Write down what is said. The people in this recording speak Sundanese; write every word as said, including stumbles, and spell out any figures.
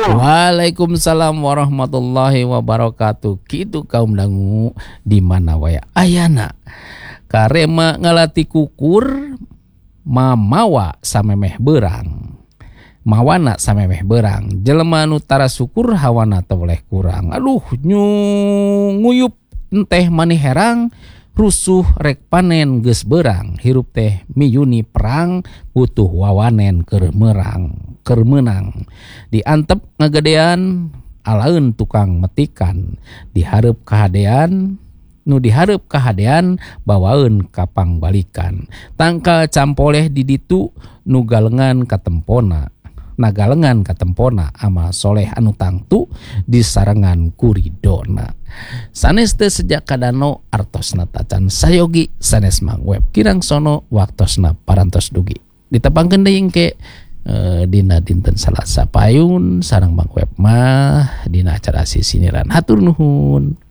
Waalaikumsalam warahmatullahi wabarakatuh. Kitu kaum dangu di mana waya ayana. Karema ngalati kukur mamawa samemeh berang. Mawana samemeh berang. Jelema nu tara syukur hawana teu boleh kurang. Aduh nyu nguyup enteh maneh herang. Rusuh rek panen geus berang, hirup teh miyuni perang, butuh wawanen keur merang, keur meunang. Diantep ngagedean, alaeun tukang metikan, dihareup kahadean, nu dihareup kahadean bawaeun kapang balikan. Tangkal campoleh di ditu nu galengan katempona. Nagalengan katempona amal soleh anu tangtu disarengan kuridona. Sanes teu sejak kadano artosna tacan sayogi sanes mang web kirang sono waktosna parantos dugi. Ditepangkeun deui engke e, dina dinten Salasa payun sareng mang web mah dina acara sisiniran. Hatur nuhun.